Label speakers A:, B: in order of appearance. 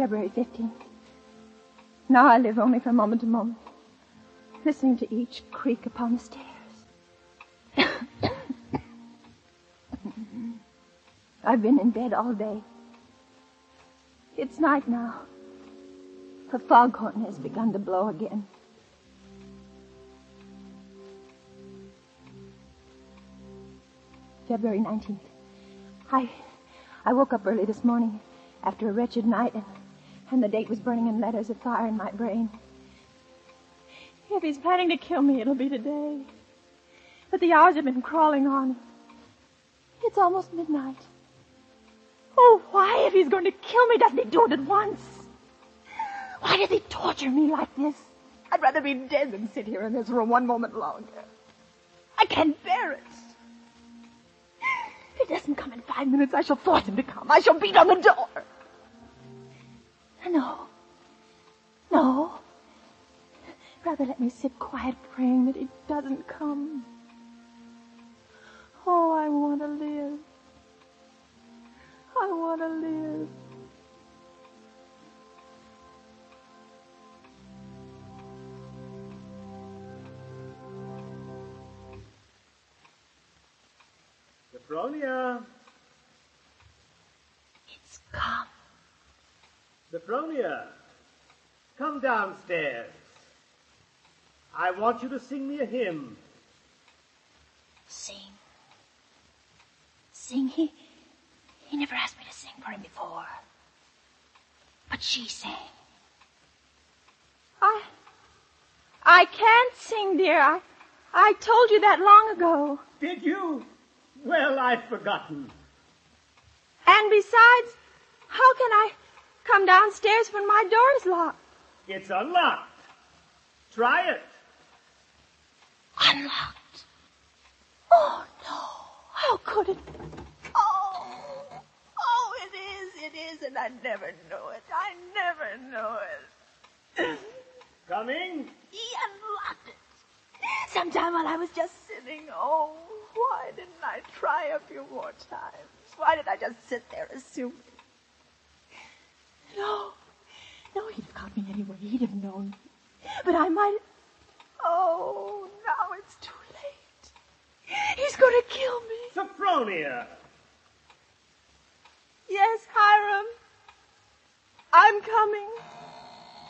A: February 15th. Now I live only from moment to moment, listening to each creak upon the stairs. I've been in bed all day. It's night now. The foghorn has begun to blow again. February 19th. I woke up early this morning after a wretched night, and the date was burning in letters of fire in my brain. If he's planning to kill me, it'll be today. But the hours have been crawling on. It's almost midnight. Oh, why, if he's going to kill me, doesn't he do it at once? Why does he torture me like this? I'd rather be dead than sit here in this room one moment longer. I can't bear it. If he doesn't come in 5 minutes, I shall force him to come. I shall beat on the door. No. Rather let me sit quiet praying that he doesn't come. Oh, I want to live. I want to live.
B: Sophronia.
A: It's come.
B: Sophronia, come downstairs. I want you to sing me a hymn.
A: Sing? He never asked me to sing for him before. But she sang. I can't sing, dear. I told you that long ago.
B: Did you? Well, I've forgotten.
A: And besides, how can I come downstairs when my door is locked?
B: It's unlocked. Try it.
A: Unlocked? Oh, no. How could it? Oh, it is, and I never knew it. I never knew it.
B: Coming?
A: He unlocked it. Sometime while I was just sitting. Oh, why didn't I try a few more times? Why did I just sit there assuming? No, he'd have caught me anyway. He'd have known. But I might... Oh, now it's too late. He's going to kill me.
B: Sophronia.
A: Yes, Hiram. I'm coming.